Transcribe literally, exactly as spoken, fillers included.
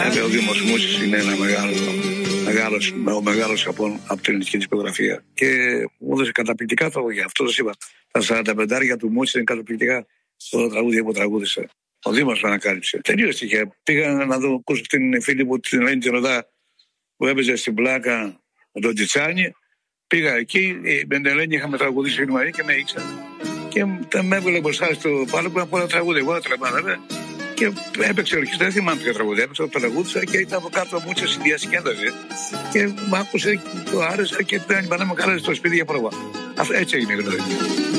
Βέβαια, ο Δήμος Μούτσης είναι ένα μεγάλο, μεγάλος, ο μεγάλος από, από την ελληνική δισκογραφία. Και μου έδωσε καταπληκτικά τραγούδια. Αυτό σας είπα. Τα σαράντα πέντε του Μούτσης είναι καταπληκτικά όλα τα τραγούδια που τραγούδισε. Ο Δήμος με ανακάλυψε. Τελείως τυχαία. Πήγα να δω ακούσω την φίλη μου, την Ελένη Τζιροδά, που έπαιζε στην πλάκα με τον Τζιτσάνι. Πήγα εκεί, με την Ελένη είχαμε τραγουδίσει την Μαρία και με ήξερα. Και με έβγαλε μπροστά στο πάλο που είχα πολλά τραγούδια. Εγώ τρεμάνα, και έπαιξε ορχιστρά, δεν θυμάμαι ποια τραγούδια. Έπαιξε, τραγούδισα και ήταν από κάτω από Μούτσες, διασκέδαζε. Και μ' άκουσε, το άρεσε και την ανυπανάμε καλά στο σπίτι για πρόβα. Έτσι έγινε η γνώμη.